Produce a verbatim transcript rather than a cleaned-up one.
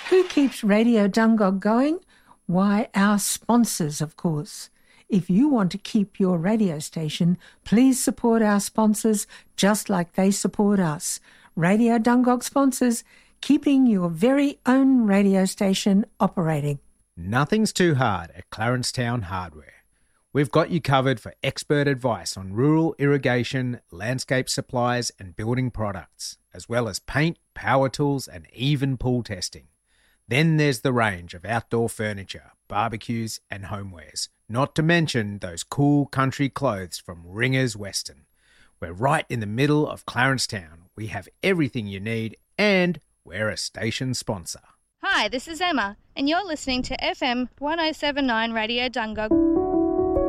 Who keeps Radio Dungog going? Why, our sponsors, of course. If you want to keep your radio station, please support our sponsors just like they support us. Radio Dungog sponsors, keeping your very own radio station operating. Nothing's too hard at Clarencetown Hardware. We've got you covered for expert advice on rural irrigation, landscape supplies and building products, as well as paint, power tools and even pool testing. Then there's the range of outdoor furniture, barbecues and homewares, not to mention those cool country clothes from Ringers Western. We're right in the middle of Clarencetown. We have everything you need and we're a station sponsor. Hi, this is Emma and you're listening to F M one oh seven point nine Radio Dungog.